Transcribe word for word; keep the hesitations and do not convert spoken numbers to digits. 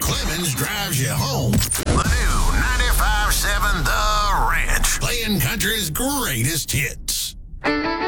Clemens drives you home. The new ninety-five point seven The Ranch, playing country's greatest hits.